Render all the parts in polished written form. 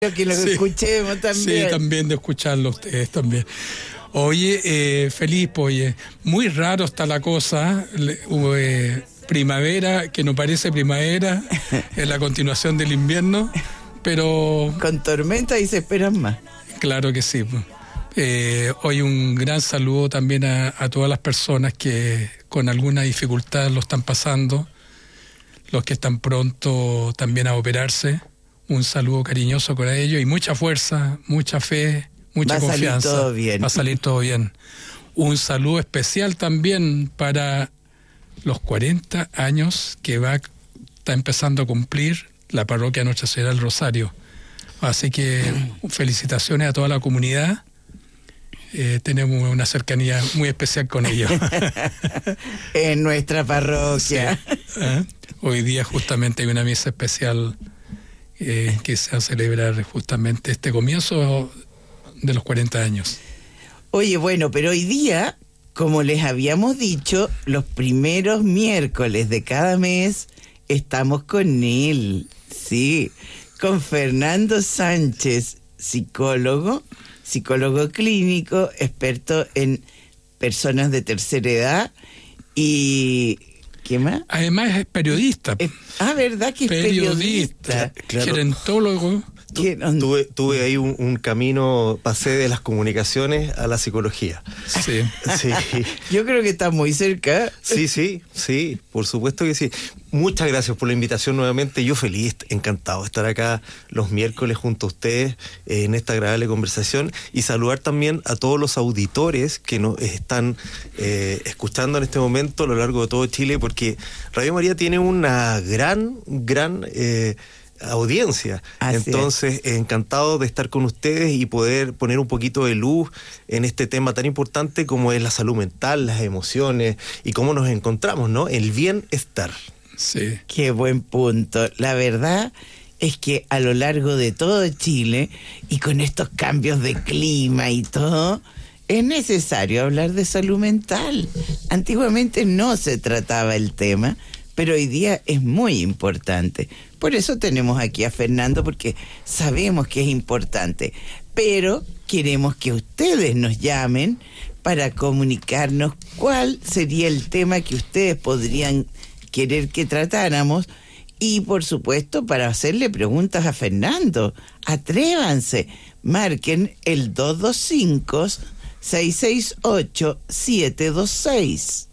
que lo escuchemos también. Sí, también de escucharlo ustedes también. Oye, Felipe, oye, muy raro está la cosa. Primavera, que no parece primavera, es la continuación del invierno, pero... Con tormenta y se esperan más. Claro que sí. Hoy un gran saludo también a todas las personas que con alguna dificultad lo están pasando, los que están pronto también a operarse. Un saludo cariñoso para ellos y mucha fuerza, mucha fe, mucha confianza. Va a salir todo bien. Va a salir todo bien. Un saludo especial también para los 40 años que está empezando a cumplir la parroquia Nuestra Señora del Rosario. Así que felicitaciones a toda la comunidad. Tenemos una cercanía muy especial con ellos. En nuestra parroquia. Sí. Hoy día justamente hay una misa especial que se va a celebrar justamente este comienzo de los 40 años. Oye, bueno, pero hoy día, como les habíamos dicho, los primeros miércoles de cada mes estamos con él, sí, con Fernando Sánchez, psicólogo clínico, experto en personas de tercera edad y... ¿Qué más? Además es periodista. ¿Verdad que es periodista? Claro. Gerontólogo. Tuve ahí un camino, pasé de las comunicaciones a la psicología. Sí. Sí. Yo creo que está muy cerca. Sí, por supuesto que sí. Muchas gracias por la invitación nuevamente. Yo feliz, encantado de estar acá los miércoles junto a ustedes en esta agradable conversación y saludar también a todos los auditores que nos están escuchando en este momento a lo largo de todo Chile, porque Radio María tiene una gran audiencia. Entonces, encantado de estar con ustedes y poder poner un poquito de luz en este tema tan importante como es la salud mental, las emociones y cómo nos encontramos, ¿no? El bienestar. Sí. Qué buen punto. La verdad es que a lo largo de todo Chile y con estos cambios de clima y todo, es necesario hablar de salud mental. Antiguamente no se trataba el tema, pero hoy día es muy importante. Por eso tenemos aquí a Fernando, porque sabemos que es importante. Pero queremos que ustedes nos llamen para comunicarnos cuál sería el tema que ustedes podrían querer que tratáramos y, por supuesto, para hacerle preguntas a Fernando. Atrévanse, marquen el 225-668-726.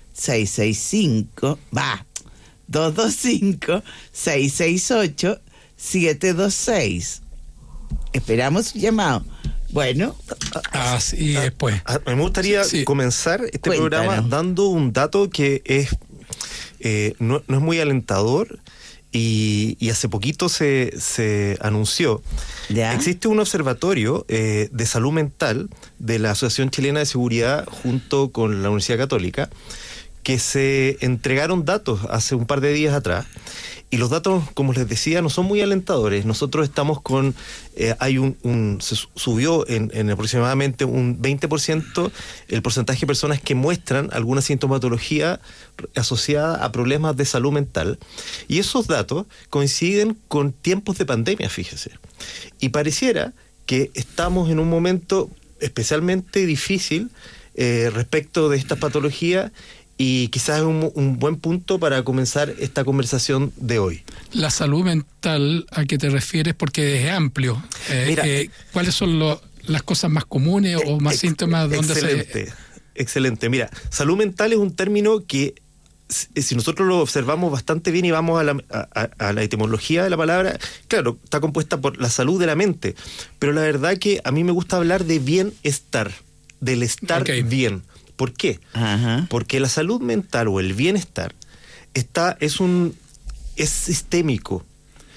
225-668-726. Esperamos su llamado. Bueno. Así es, pues. Me gustaría comenzar este programa dando un dato que es no es muy alentador y hace poquito se anunció. ¿Ya? Existe un observatorio de salud mental de la Asociación Chilena de Seguridad junto con la Universidad Católica, que se entregaron datos hace un par de días atrás, y los datos, como les decía, no son muy alentadores. Nosotros estamos con, se subió en aproximadamente un 20% el porcentaje de personas que muestran alguna sintomatología asociada a problemas de salud mental, y esos datos coinciden con tiempos de pandemia, fíjese, y pareciera que estamos en un momento especialmente difícil respecto de estas patologías. Y quizás es un buen punto para comenzar esta conversación de hoy. La salud mental, ¿a qué te refieres? Porque es amplio. Mira, ¿cuáles son las cosas más comunes o más síntomas? Excelente. Mira, salud mental es un término que, si nosotros lo observamos bastante bien y vamos a la etimología de la palabra, claro, está compuesta por la salud de la mente. Pero la verdad que a mí me gusta hablar de bienestar, del estar bien. ¿Por qué? Ajá. Porque la salud mental o el bienestar es sistémico.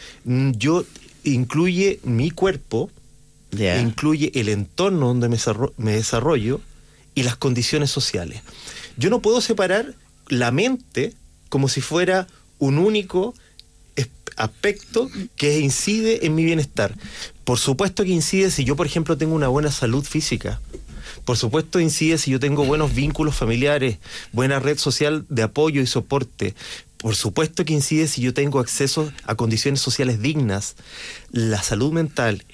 Incluye mi cuerpo, incluye el entorno donde me desarrollo y las condiciones sociales. Yo no puedo separar la mente como si fuera un único aspecto que incide en mi bienestar. Por supuesto que incide si yo, por ejemplo, tengo una buena salud física. Por supuesto incide si yo tengo buenos vínculos familiares, buena red social de apoyo y soporte. Por supuesto que incide si yo tengo acceso a condiciones sociales dignas. La salud mental